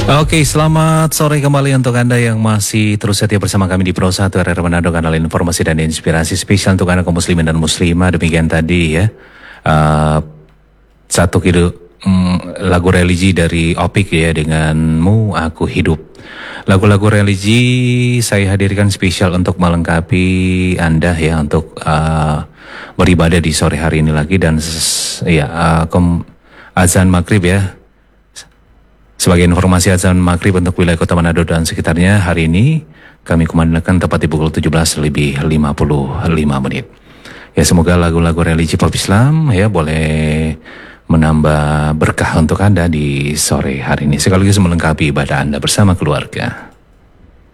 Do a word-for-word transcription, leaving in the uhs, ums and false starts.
Oke, selamat sore kembali untuk Anda yang masih terus setia bersama kami di Pro satu R R Manado, kanal informasi dan inspirasi spesial untuk Anda kaum muslimin dan muslimah. Demikian tadi ya, uh, satu kilo um, lagu religi dari Opik ya, denganmu aku hidup. Lagu-lagu religi saya hadirkan spesial untuk melengkapi Anda ya, untuk uh, beribadah di sore hari ini lagi. Dan ya, uh, kom, azan maghrib ya. Sebagai informasi, azan maghrib untuk wilayah Kota Manado dan sekitarnya hari ini kami kumandangkan tepat di pukul tujuh belas lebih lima puluh lima menit. Ya, semoga lagu-lagu religi pop Islam ya boleh menambah berkah untuk Anda di sore hari ini, sekaligus melengkapi ibadah Anda bersama keluarga.